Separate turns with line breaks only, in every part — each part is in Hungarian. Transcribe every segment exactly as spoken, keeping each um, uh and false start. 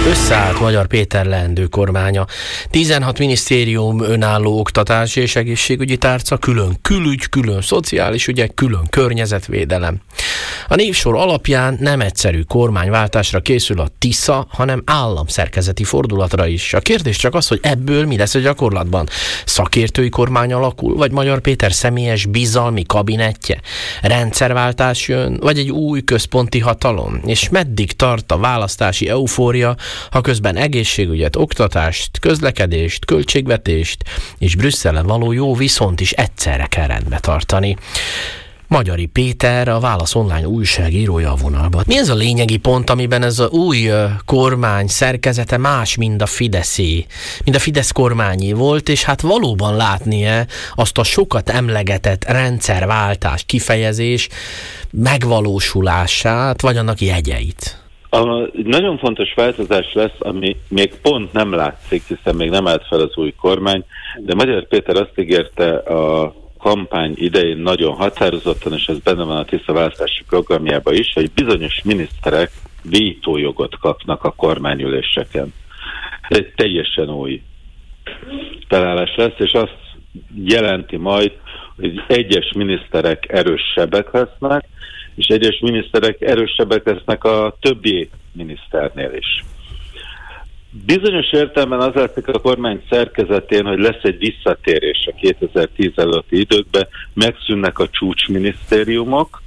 Összeállt Magyar Péter leendő kormánya. tizenhat minisztérium, önálló oktatási és egészségügyi tárca, külön külügy, külön szociális ügyek, külön környezetvédelem. A névsor alapján nem egyszerű kormányváltásra készül a Tisza, hanem államszerkezeti fordulatra is. A kérdés csak az, hogy ebből mi lesz a gyakorlatban. Szakértői kormány alakul, vagy Magyar Péter személyes bizalmi kabinettje? Rendszerváltás jön, vagy egy új központi hatalom? És meddig tart a választási eufória, ha közben egészségügyet, oktatást, közlekedést, költségvetést és Brüsszelen való jó viszont is egyszerre kell rendbe tartani. Magyari Péter, a Válasz Online újságírója a vonalban. Mi ez a lényegi pont, amiben ez az új kormány szerkezete más, mint a Fideszé, mint a Fidesz kormányé volt, és hát valóban látnie azt a sokat emlegetett rendszerváltás kifejezés megvalósulását, vagy annak jegyeit?
A nagyon fontos változás lesz, ami még pont nem látszik, hiszen még nem állt fel az új kormány, de Magyar Péter azt ígérte a kampány idején nagyon határozottan, és ez benne van a Tisza választási programjában is, hogy bizonyos miniszterek vétójogot kapnak a kormányüléseken. Ez egy teljesen új felállás lesz, és azt jelenti majd, hogy egyes miniszterek erősebbek lesznek, és egyes miniszterek erősebbek lesznek a többi miniszternél is. Bizonyos értelemben az látszik a kormány szerkezetén, hogy lesz egy visszatérés a kétezer-tíz előtti időkben, megszűnnek a csúcsminisztériumok,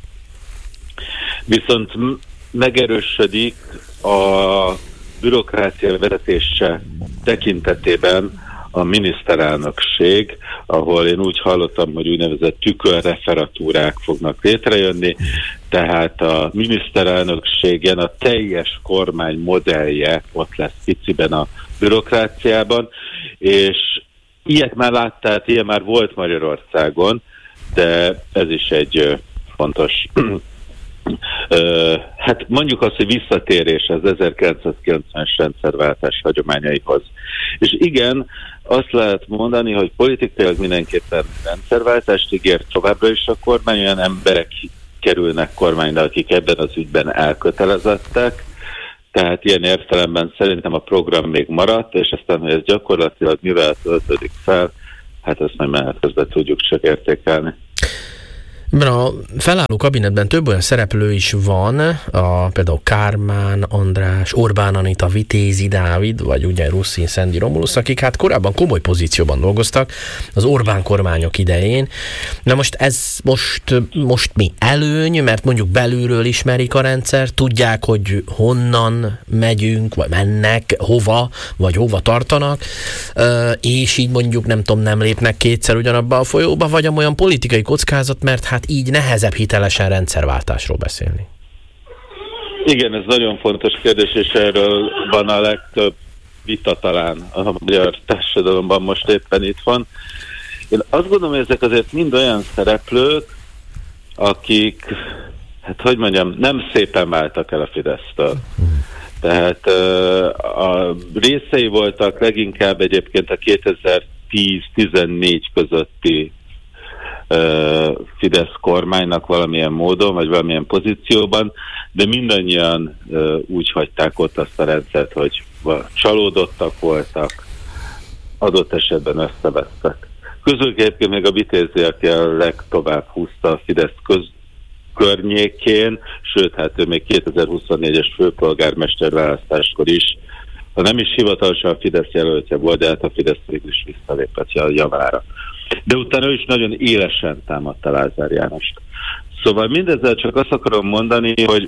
viszont megerősödik a bürokrácia vezetése tekintetében a miniszterelnökség, ahol én úgy hallottam, hogy úgynevezett tükörreferatúrák fognak létrejönni, tehát a miniszterelnökségen a teljes kormány modellje ott lesz piciben a bürokráciában, és ilyet már láttál, ilyen már volt Magyarországon, de ez is egy fontos Uh, hát mondjuk azt, hogy visszatérés az ezerkilencszázkilencvenes rendszerváltás hagyományaihoz. És igen, azt lehet mondani, hogy politikailag mindenképpen rendszerváltást ígért továbbra is a kormány, olyan emberek kerülnek kormányra, akik ebben az ügyben elkötelezettek, tehát ilyen értelemben szerintem a program még maradt, és aztán, hogy ez gyakorlatilag mivel töltődik fel, hát ezt majd menet közben tudjuk csak értékelni.
Ebben a felálló kabinetben több olyan szereplő is van, a, például Kármán András, Orbán Anita, Vitézi Dávid, vagy ugye Russzin Szendi Romulusz, akik hát korábban komoly pozícióban dolgoztak az Orbán kormányok idején. Na most ez most, most mi előny, mert mondjuk belülről ismerik a rendszer, tudják, hogy honnan megyünk, vagy mennek, hova, vagy hova tartanak, és így mondjuk nem tudom, nem lépnek kétszer ugyanabba a folyóba, vagy olyan politikai kockázat, mert hát így nehezebb hitelesen rendszerváltásról beszélni.
Igen, ez nagyon fontos kérdés, és erről van a legtöbb vita talán a magyar társadalomban most éppen itt van. Én azt gondolom, hogy ezek azért mind olyan szereplők, akik, hát hogy mondjam, nem szépen váltak el a Fidesztől. Tehát a részei voltak leginkább egyébként a kétezer-tíz-tizennégy közötti Fidesz kormánynak valamilyen módon, vagy valamilyen pozícióban, de mindannyian uh, úgy hagyták ott azt a rendszert, hogy csalódottak voltak, adott esetben összevesztek. Közülük egyébként még a Vitézi, aki a legtovább húzta a Fidesz köz környékén, sőt, hát ő még kétezer-huszonnégyes főpolgármester választáskor is, ha nem is hivatalosan a Fidesz jelöltje volt, de hát a Fidesz végül is visszalépett a javára. De utána ő is nagyon élesen támadta Lázár Jánost. Szóval mindezzel csak azt akarom mondani, hogy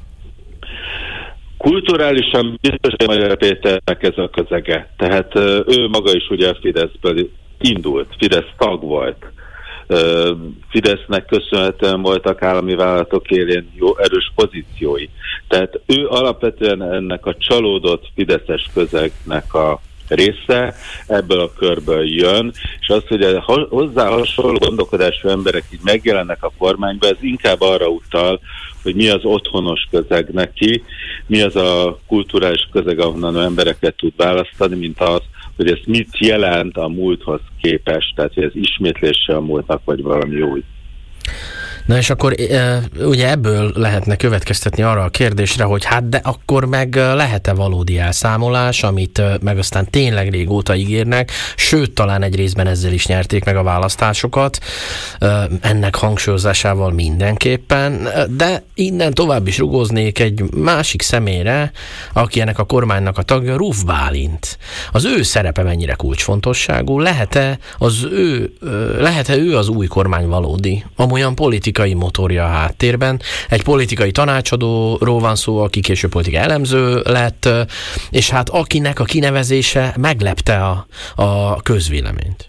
kulturálisan biztos, hogy Magyar Péternek ez a közege. Tehát ő maga is ugye a Fideszből indult, Fidesz tag volt. Fidesznek köszönhetően voltak állami vállalatok élén jó erős pozíciói. Tehát ő alapvetően ennek a csalódott fideszes közegnek a része, ebből a körből jön, és az, hogy a hozzá hasonló gondolkodású emberek így megjelennek a kormányba, ez inkább arra utal, hogy mi az otthonos közeg neki, mi az a kulturális közeg, ahonnan embereket tud választani, mint az, hogy ez mit jelent a múlthoz képest, tehát hogy ez ismétlése a múltnak, vagy valami új.
Na és akkor ugye ebből lehetne következtetni arra a kérdésre, hogy hát de akkor meg lehet-e valódi elszámolás, amit meg aztán tényleg régóta ígérnek, sőt talán egy részben ezzel is nyerték meg a választásokat, ennek hangsúlyozásával mindenképpen, de innen tovább is rugóznék egy másik személyre, aki ennek a kormánynak a tagja, Ruf Bálint. Az ő szerepe mennyire kulcsfontosságú? Lehet-e, az ő, lehet-e ő az új kormány valódi? Amolyan politikai motorja a háttérben. Egy politikai tanácsadóról van szó, aki később politikai elemző lett, és hát akinek a kinevezése meglepte a, a közvéleményt.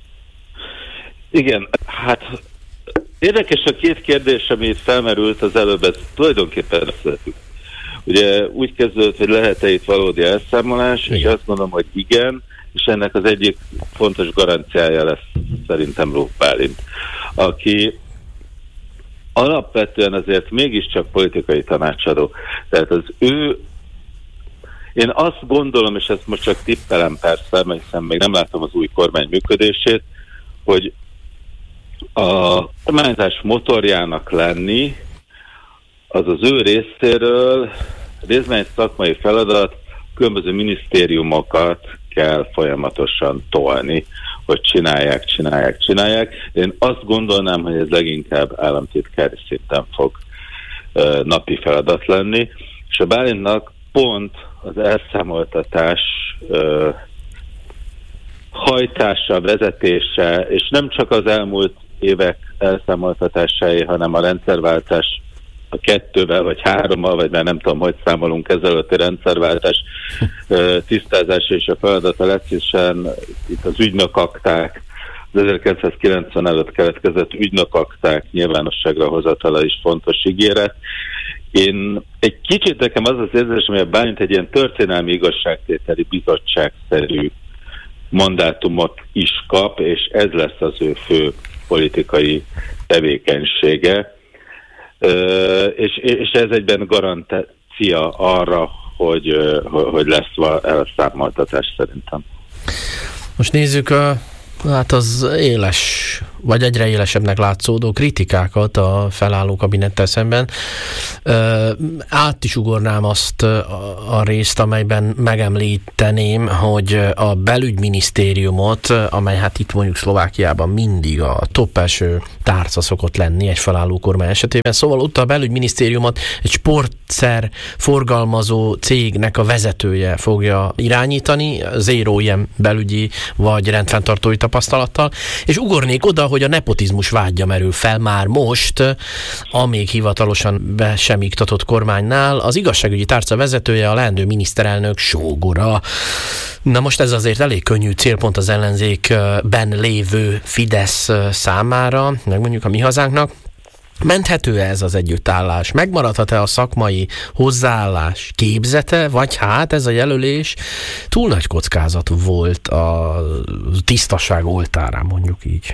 Igen, hát érdekes a két kérdés, ami itt felmerült az előbb, ez tulajdonképpen összetük. Ugye úgy kezdődött, hogy lehet-e itt valódi elszámolás, igen. És azt mondom, hogy igen, és ennek az egyik fontos garanciája lesz szerintem Ruf Bálint, aki alapvetően azért mégiscsak politikai tanácsadó. Tehát az ő, én azt gondolom, és ezt most csak tippelem persze, mert hiszen még nem látom az új kormány működését, hogy a kormányzás motorjának lenni, az az ő részéről részben egy szakmai feladat, különböző minisztériumokat kell folyamatosan tolni, hogy csinálják, csinálják, csinálják. Én azt gondolnám, hogy ez leginkább államtitkári szinten fog uh, napi feladat lenni, és a Bálintnak pont az elszámoltatás uh, hajtása, vezetése, és nem csak az elmúlt évek elszámoltatásai, hanem a rendszerváltás a kettővel, vagy hárommal, vagy már nem tudom, hogy számolunk ezelőtti rendszerváltás tisztázása és a feladata lesz, hiszen itt az ügynökakták, az ezerkilencszázkilencven előtt keletkezett ügynökakták nyilvánosságra hozatala is fontos ígéret. Én egy kicsit nekem az az érzésem, hogy a Bálint egy ilyen történelmi igazságtételi bizottságszerű mandátumot is kap, és ez lesz az ő fő politikai tevékenysége. Uh, és, és ez egyben garancia arra, hogy, uh, hogy lesz elszámoltatás szerintem.
Most nézzük a, hát az éles, vagy egyre élesebbnek látszódó kritikákat a felálló kabinettel szemben. Uh, át is ugornám azt a, a részt, amelyben megemlíteném, hogy a belügyminisztériumot, amely hát itt mondjuk Szlovákiában mindig a top első tárca szokott lenni egy felálló kormány esetében. Szóval ott a belügyminisztériumot egy sportszer forgalmazó cégnek a vezetője fogja irányítani, zéró ilyen belügyi vagy rendfenntartói tapasztalattal, és ugornék oda, hogy a nepotizmus vágya merül fel már most, a még hivatalosan be sem iktatott kormánynál, az igazságügyi tárca vezetője a leendő miniszterelnök sógora. Na most ez azért elég könnyű célpont az ellenzékben lévő Fidesz számára, meg mondjuk a mi hazánknak. Menthető-e ez az együttállás? Megmaradhat-e a szakmai hozzáállás képzete, vagy hát ez a jelölés túl nagy kockázat volt a tisztaság oltárán, mondjuk így?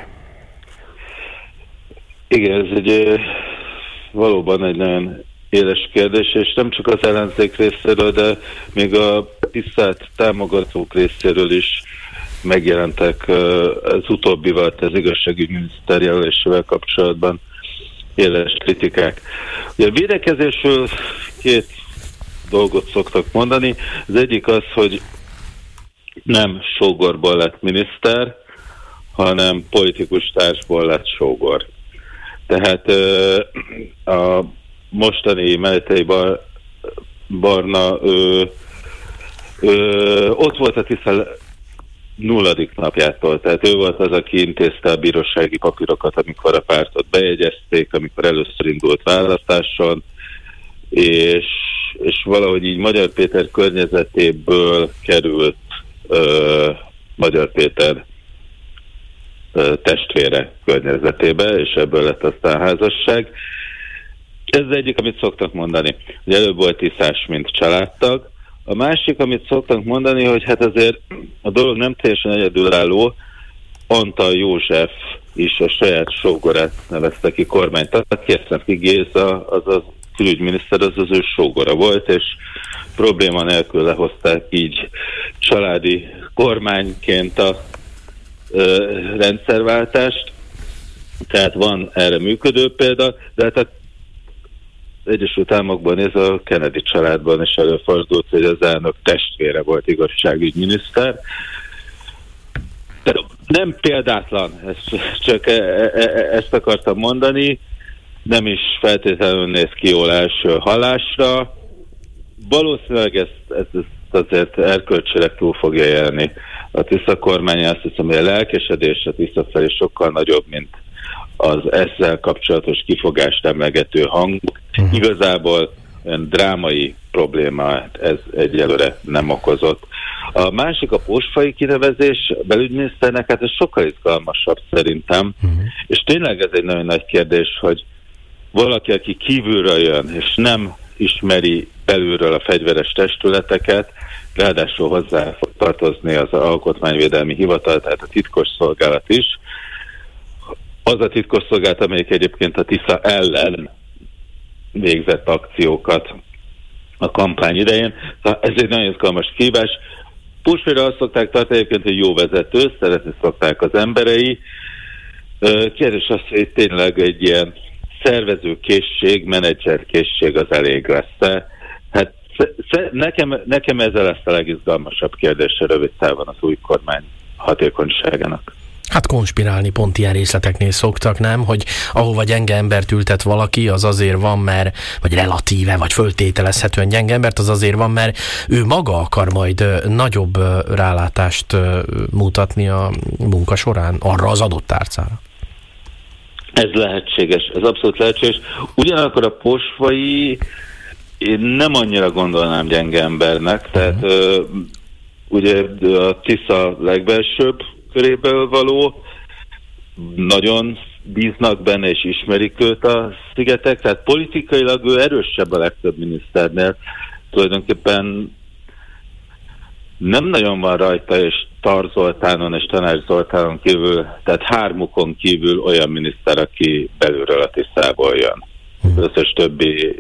Igen, ez egy valóban egy nagyon éles kérdés, és nem csak az ellenzék részéről, de még a tisztelt támogatók részéről is megjelentek az utóbbival, az igazságügyminiszter jelölésével kapcsolatban éles kritikák. Ugye a védekezésről két dolgot szoktak mondani. Az egyik az, hogy nem sógorból lett miniszter, hanem politikus társból lett sógor. Tehát a mostani Meletei Barna ő, ő, ott volt a tisztel nulladik napjától, tehát ő volt az, aki intézte a bírósági papírokat, amikor a pártot bejegyezték, amikor először indult választáson, és, és valahogy így Magyar Péter környezetéből került ö, Magyar Péter ö, testvére környezetébe, és ebből lett aztán házasság. Ez az egyik, amit szoktak mondani. Ugye előbb volt Tiszás, mint családtag. A másik, amit szoktak mondani, hogy hát azért a dolog nem teljesen egyedülálló. Antal József is a saját sógorát nevezte ki kormánytagnak. Kérszemki Géza, az a külügyminiszter, az az ő sógora volt, és probléma nélkül lehozták így családi kormányként a ö, rendszerváltást. Tehát van erre működő példa, de hát az Egyesült Államokban ez a Kennedy családban is előfordult, hogy az elnök testvére volt igazságügyminiszter. Nem példátlan, ezt, csak e, e, ezt akartam mondani, nem is feltétlenül néz ki jól első hallásra. Valószínűleg ezt, ezt azért erkölcsileg túl fogja élni. A Tisza kormány, azt hiszem, hogy a lelkesedés a Tisza felé sokkal nagyobb, mint az ezzel kapcsolatos kifogást emlegető hang. Uh-huh. Igazából olyan drámai problémát ez egyelőre nem okozott. A másik a Pósfai kinevezés belügyminiszternek, hát ez sokkal izgalmasabb szerintem, uh-huh. és tényleg ez egy nagyon nagy kérdés, hogy valaki, aki kívülről jön, és nem ismeri belülről a fegyveres testületeket, ráadásul hozzá fog tartozni az Alkotmányvédelmi Hivatal, tehát a titkos szolgálat is. Az a titkos szolgálat, amelyik egyébként a Tisza ellen végzett akciókat a kampány idején. Szóval ez egy nagyon izgalmas kihívás. Pósfajra azt szokták tartani egyébként, hogy jó vezető, szeretni szokták az emberei. Kérdés az, hogy tényleg egy ilyen szervezőkészség, menedzserkészség az elég lesz. Hát nekem, nekem ez lesz a legizgalmasabb kérdés a rövid távon az új kormány hatékonyságának.
Hát konspirálni pont ilyen részleteknél szoktak, nem? Hogy ahova gyenge embert ültet valaki, az azért van, mert, vagy relatíve, vagy föltételezhetően gyenge embert, az azért van, mert ő maga akar majd nagyobb rálátást mutatni a munka során arra az adott tárcára.
Ez lehetséges, ez abszolút lehetséges. Ugyanakkor a Pósfai én nem annyira gondolnám gyenge embernek, tehát uh-huh. uh, ugye a Tisza legbelsőbb köréből való, nagyon bíznak benne és ismerik őt a szigetek, tehát politikailag ő erősebb a legtöbb miniszternél. Tulajdonképpen nem nagyon van rajta, és Tar Zoltánon és Tanács Zoltánon kívül, tehát hármukon kívül olyan miniszter, aki belülről a Tiszából jön. Az összes többi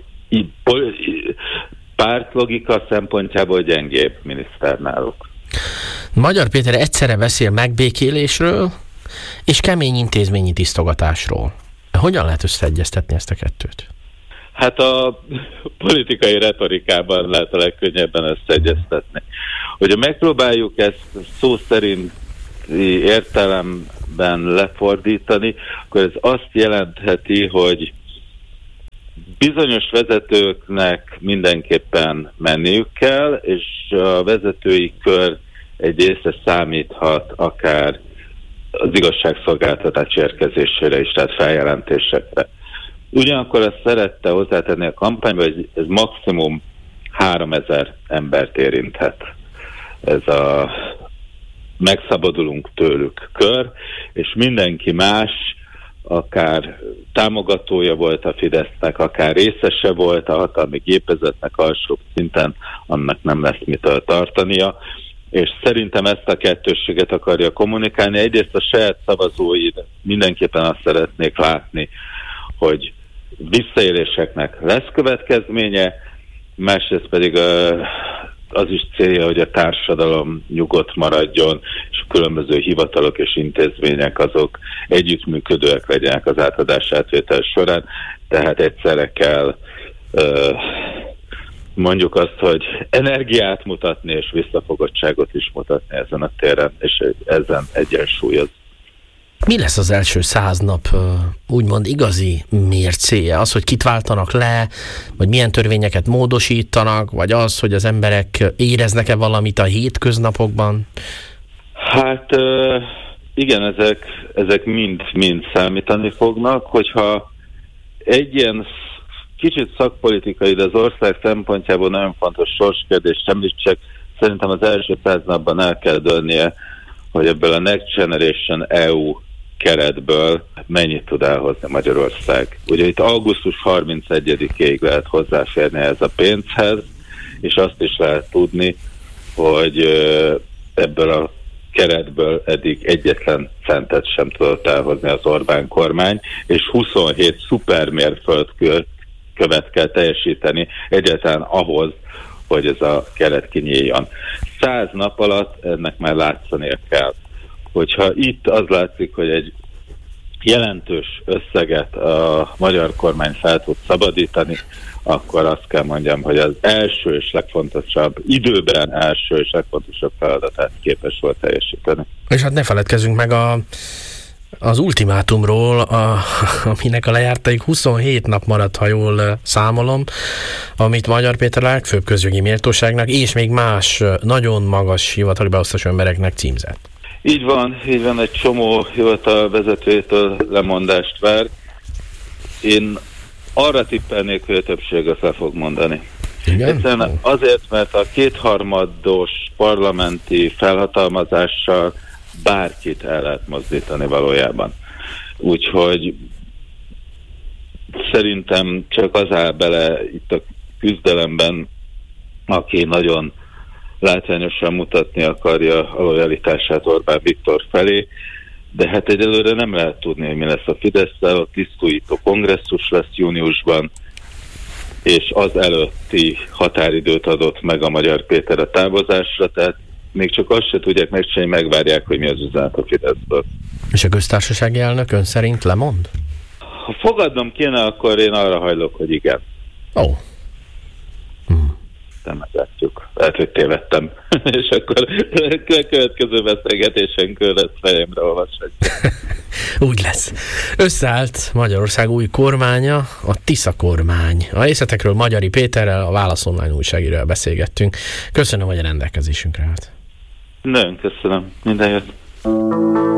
pártlogika szempontjából gyengébb miniszter náluk.
Magyar Péter egyszerre beszél megbékélésről és kemény intézményi tisztogatásról. Hogyan lehet összeegyeztetni ezt a kettőt?
Hát a politikai retorikában lehet a legkönnyebben összeegyeztetni. Hogyha megpróbáljuk ezt szó szerinti értelemben lefordítani, akkor ez azt jelentheti, hogy bizonyos vezetőknek mindenképpen menniük kell, és a vezetői kör egy része számíthat akár az igazságszolgáltatás érkezésére is, tehát feljelentésekre. Ugyanakkor azt szerette hozzátenni a kampányba, hogy ez maximum háromezer embert érinthet. Ez a megszabadulunk tőlük kör, és mindenki más, akár támogatója volt a Fidesznek, akár részese volt a hatalmi gépezetnek alsóbb szinten, annak nem lesz mitől tartania. És szerintem ezt a kettősséget akarja kommunikálni. Egyrészt a saját szavazóid mindenképpen azt szeretnék látni, hogy visszaéléseknek lesz következménye, másrészt pedig az is célja, hogy a társadalom nyugodt maradjon, és a különböző hivatalok és intézmények azok együttműködőek legyenek az átadás átvétel során, tehát egyszerre kell mondjuk azt, hogy energiát mutatni és visszafogottságot is mutatni ezen a téren, és ezen egyensúlyoz.
Mi lesz az első száz nap úgymond igazi mércéje? Az, hogy kit váltanak le, vagy milyen törvényeket módosítanak, vagy az, hogy az emberek éreznek-e valamit a hétköznapokban?
Hát igen, ezek, ezek mind, mind számítani fognak, hogyha egy ilyen kicsit szakpolitikai, de az ország szempontjából nagyon fontos sorskérdést említsek, szerintem az első száz napban el kell dőlnie, hogy ebből a Next Generation é u keretből mennyit tud elhozni Magyarország. Ugye itt augusztus harmincegyedikéig lehet hozzáférni ez a pénzhez, és azt is lehet tudni, hogy ebből a keretből eddig egyetlen centet sem tudott elhozni az Orbán kormány, és huszonhét szupermérföldkőt követ kell teljesíteni egyáltalán ahhoz, hogy ez a keret kinyíljon. Száz nap alatt ennek már látszania kell. Hogyha itt az látszik, hogy egy jelentős összeget a magyar kormány fel tud szabadítani, akkor azt kell mondjam, hogy az első és legfontosabb, időben első és legfontosabb feladatát képes volt teljesíteni.
És hát ne feledkezzünk meg a, az ultimátumról, a, aminek a lejártaig huszonhét nap maradt, ha jól számolom, amit Magyar Péter a legfőbb közjogi méltóságnak és még más nagyon magas hivatali beosztású embereknek címzett.
Így van, így van, egy csomó hivatal vezetőjétől lemondást vár. Én arra tippelnék, hogy a többség össze fog mondani.
Igen?
Egyszerűen azért, mert a kétharmados parlamenti felhatalmazással bárkit el lehet mozdítani valójában. Úgyhogy szerintem csak az áll bele itt a küzdelemben, aki nagyon látványosan mutatni akarja a lojalitását Orbán Viktor felé, de hát egyelőre nem lehet tudni, hogy mi lesz a Fidesz-szel, a tisztújító kongresszus lesz júniusban, és az előtti határidőt adott meg a Magyar Péter a távozásra, tehát még csak azt se tudják megcsinálni, megvárják, hogy mi az üzenet a Fideszből. És
a köztársasági elnök ön szerint lemond?
Ha fogadnom kéne, akkor én arra hajlok, hogy igen.
Ó. Oh. Hmm.
Nem meglátjuk. Lehet, hogy tévedtem. És akkor a következő beszélgetésen lesz fejemre olvashatja.
Úgy lesz. Összeállt Magyarország új kormánya, a Tisza kormány. A részletekről Magyari Péterrel, a Válasz Online újságíróval beszélgettünk. Köszönöm, hogy a rendelkezésünkre állt.
Nagyon köszönöm. Minden jött.